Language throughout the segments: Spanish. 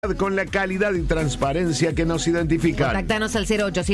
con la calidad y transparencia que nos identifican. Contactanos al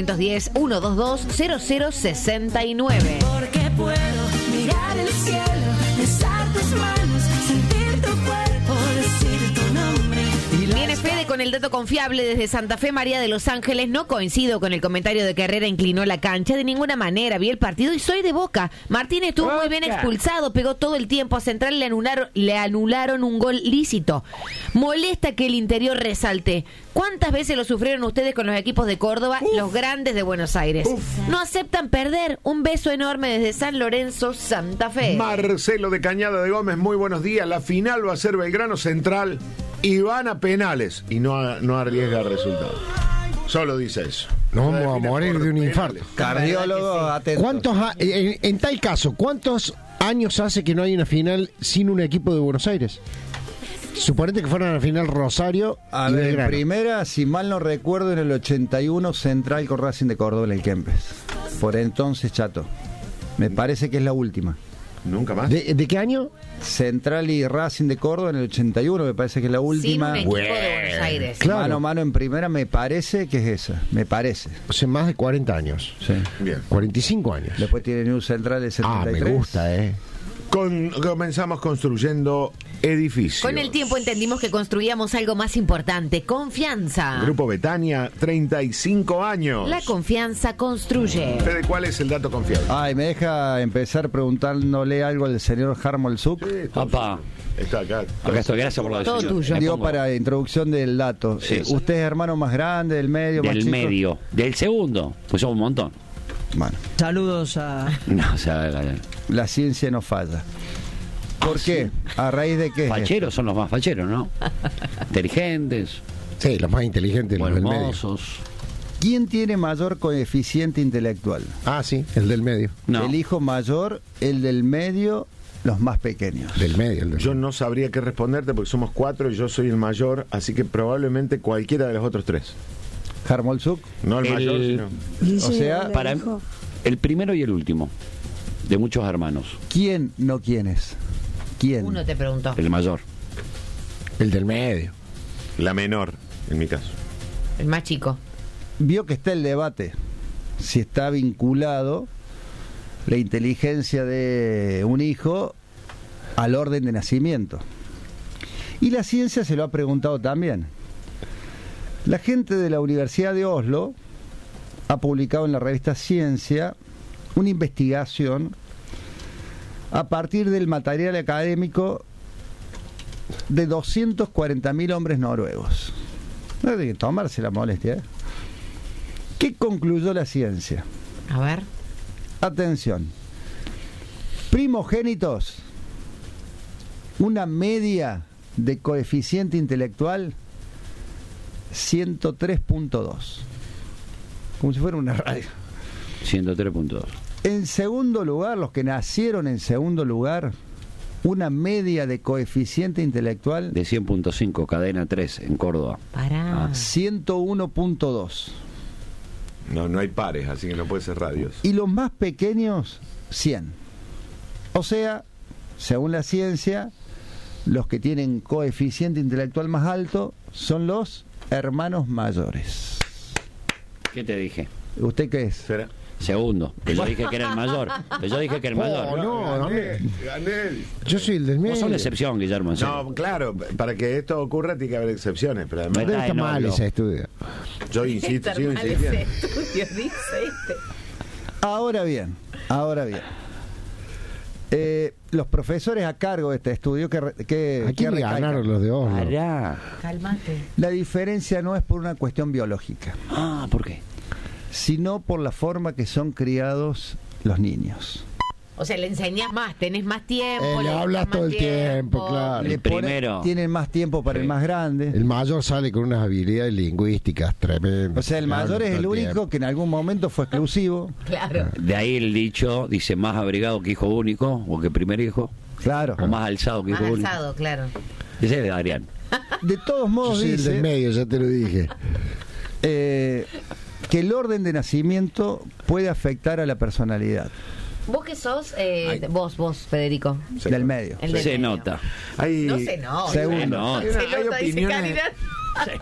0810-122-0069. Porque puedo mirar el cielo, besar tus manos, sentir tu cuerpo, decir tu nombre. Viene Fede con el dato confiable desde Santa Fe, María de Los Ángeles. No coincido con el comentario de que Herrera inclinó la cancha de ninguna manera. Vi el partido y soy de Boca. Martín estuvo muy bien expulsado, pegó todo el tiempo. A Central le anularon un gol lícito. Molesta que el interior resalte. ¿Cuántas veces lo sufrieron ustedes con los equipos de Córdoba, los grandes de Buenos Aires? No aceptan perder. Un beso enorme desde San Lorenzo, Santa Fe. Marcelo de Cañada de Gómez, muy buenos días. La final va a ser Belgrano Central y van a penales y no arriesga el resultado. Solo dice eso. Nos vamos a morir de un infarto. Cardiólogo, atento. En tal caso, ¿cuántos años hace que no hay una final sin un equipo de Buenos Aires? Suponete que fueran a la final Rosario A y ver, Belgrano. primera, si mal no recuerdo, en el 81 Central con Racing de Córdoba en el Kempes. Por entonces, Chato. Me parece que es la última. ¿Nunca más? ¿De qué año? Central y Racing de Córdoba en el 81, me parece que es la Sin última. un equipo de Buenos Aires. Claro. Mano a mano en primera, me parece que es esa. Me parece. Hace más de 40 años. Sí. Bien. 45 años. Después tiene New Central el 73. Me gusta, Comenzamos construyendo edificios. Con el tiempo entendimos que construíamos algo más importante: confianza. Grupo Betania, 35 años. La confianza construye. Fede, ¿cuál es el dato confiable? Ay, me deja empezar preguntándole algo al señor Harmol Suk. Sí, Papá, está acá. acá estoy, gracias por la Todo decisión. tuyo. Me Digo, pongo para introducción del dato. Sí, sí. ¿Usted es hermano más grande, del medio, más del chico? medio, del segundo, pues somos un montón. Bueno, Saludos a... No, o sea, la ciencia no falla. ¿Por qué? ¿A raíz de qué? facheros son los más facheros, ¿no? Inteligentes, Sí, los más inteligentes, los del medio. hermosos. ¿Quién tiene mayor coeficiente intelectual? Ah, sí, el del medio. No, El hijo mayor, el del medio, los más pequeños. Del medio, el del Yo no sabría qué responderte porque somos 4 y yo soy el mayor, así que probablemente cualquiera de los otros 3. Harmol Suk. No el mayor, sino... O sea, para el primero y el último, de muchos hermanos, ¿quién no quién es? ¿Quién? Uno te preguntó. el mayor. El del medio. La menor, en mi caso. El más chico. Vio que está el debate si está vinculado la inteligencia de un hijo al orden de nacimiento. Y la ciencia se lo ha preguntado también. La gente de la Universidad de Oslo ha publicado en la revista Ciencia una investigación a partir del material académico de 240.000 hombres noruegos. No hay que tomarse la molestia, ¿eh? ¿Qué concluyó la ciencia? A ver. Atención. Primogénitos, una media de coeficiente intelectual 103.2. Como si fuera una radio. 103.2. En segundo lugar, los que nacieron en segundo lugar, una media de coeficiente intelectual De 100.5, cadena 3 en Córdoba. Pará. 101.2. No hay pares, así que no puede ser radios. Y los más pequeños, 100. O sea, según la ciencia, los que tienen coeficiente intelectual más alto son los hermanos mayores. ¿Qué te dije? ¿Usted qué es? ¿Será? Segundo. Pero yo dije que era el mayor. Pero yo dije que era el mayor. Gané. Yo soy el del medio. Vos sos la excepción, Guillermo. en serio. No, claro, para que esto ocurra tiene que haber excepciones, pero además Pero Está está mal enojo. ese estudio. yo insisto, sigo insistiendo. Estudio, dice este. Ahora bien. Los profesores a cargo de este estudio que ¿A quién le recalcan? ganaron los de Oslo? Pará. Cálmate. La diferencia no es por una cuestión biológica, Ah, ¿por qué? sino por la forma que son criados los niños. O sea, le enseñás más, tenés más tiempo. Le hablas dedicas más todo el tiempo, claro. Le primero. tienen más tiempo para Sí. el más grande. El mayor sale con unas habilidades lingüísticas tremendas. O sea, el mayor es el único que en algún momento fue exclusivo. Claro. De ahí el dicho, dice, más abrigado que hijo único, o que primer hijo, Claro. o más alzado que Más hijo único. alzado, claro. Ese es de Adrián. De todos Yo modos soy el del dice medio, ya te lo dije. que el orden de nacimiento puede afectar a la personalidad ¿Vos qué sos? Vos, Federico. del medio. El del Se medio. nota. Hay, No se nota. Segundo. Se nota. Se Hay nota, dice opiniones- Caridad.